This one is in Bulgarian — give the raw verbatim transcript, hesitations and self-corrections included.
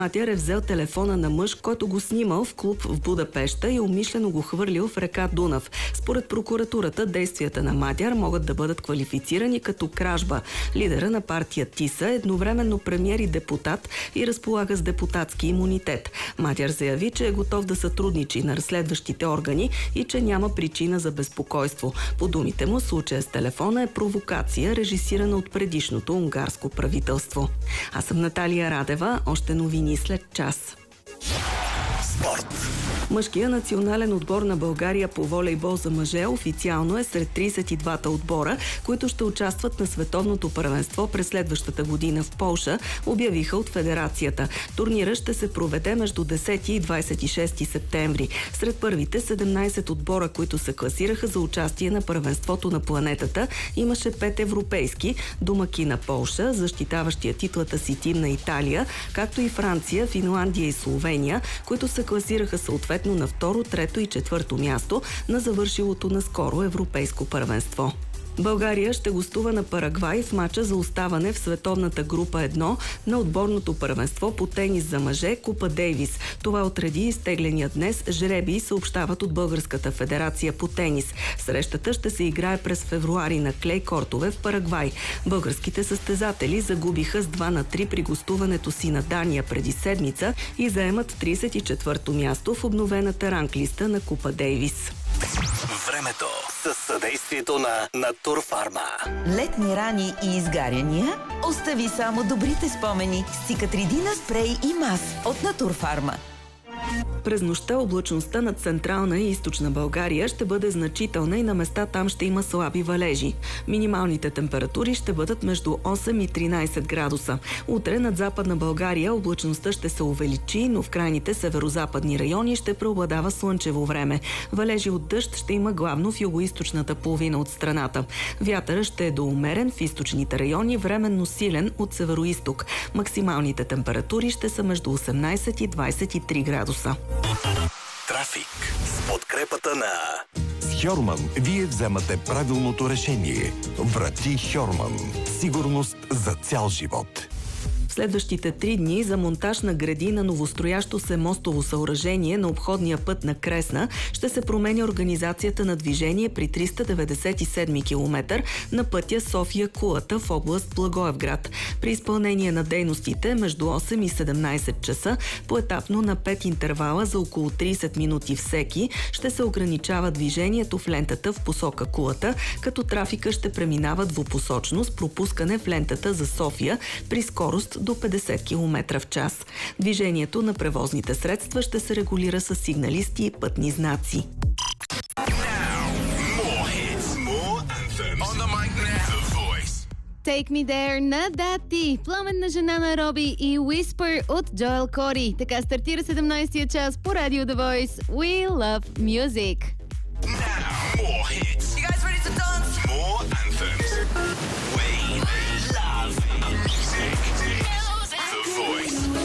Мадяр е взел телефона на мъж, който го снимал в клуб в Будапеща и умишлено го хвърлил в река Дунав. Според прокуратурата, действията на Мадяр могат да бъдат квалифицирани като кражба. Лидера на партия ТИСА е едновременно премиер и депутат и разполага с депутатски имунитет. Мадяр заяви, че е готов да сътрудничи на разследващите органи и че няма причина за безпокойство. По думите му, случая с телефона е провокация, режисирана от предишното унгарско правителство. Аз съм Наталия Радева. Още новини след час. Спорт. Мъжкия национален отбор на България по волейбол за мъже официално е сред тридесет и двата отбора, които ще участват на световното първенство през следващата година в Полша, обявиха от федерацията. Турнирът ще се проведе между десети и двадесет и шести септември. Сред първите седемнадесет отбора, които се класираха за участие на първенството на планетата, имаше пет европейски, домакина Полша, защитаващия титлата си тим на Италия, както и Франция, Финландия и Словения, които се класираха съответно на второ, трето и четвърто място на завършилото наскоро европейско първенство. България ще гостува на Парагвай в мача за оставане в световната група едно на отборното първенство по тенис за мъже Купа Дейвис. Това отреди изтегления днес жребий, съобщават от Българската федерация по тенис. Срещата ще се играе през февруари на клей кортове в Парагвай. Българските състезатели загубиха с два на три при гостуването си на Дания преди седмица и заемат тридесет и четвърто място в обновената ранглиста на Купа Дейвис. Времето със съдействието на Натурфарма. Летни рани и изгаряния? Остави само добрите спомени с Цикатридина спрей и мас от Натурфарма. През нощта облачността над централна и източна България ще бъде значителна и на места там ще има слаби валежи. Минималните температури ще бъдат между осем и тринадесет градуса. Утре над западна България облачността ще се увеличи, но в крайните северозападни райони ще преобладава слънчево време. Валежи от дъжд ще има главно в югоизточната половина от страната. Вятърът ще е доумерен в източните райони, временно силен от североизток. Максималните температури ще са между осемнадесет и двадесет и три градуса. Трафик с подкрепата на С Хьорман вие вземате правилното решение. Врати Хьорман. Сигурност за цял живот. В следващите три дни за монтаж на греди на новостроящо се мостово съоръжение на обходния път на Кресна ще се променя организацията на движение при триста деветдесет и седми километър на пътя София-Кулата в област Благоевград. При изпълнение на дейностите между осем и седемнадесет часа поетапно на пет интервала за около тридесет минути всеки ще се ограничава движението в лентата в посока Кулата, като трафика ще преминава двупосочно с пропускане в лентата за София при скорост до петдесет километра в час. Движението на превозните средства ще се регулира с сигналисти и пътни знаци. Take Me There на Дати, Пламенна жена на Роби и Whisper от Джоел Кори. Така стартира седемнадесетия час по Радио The Voice. We love music.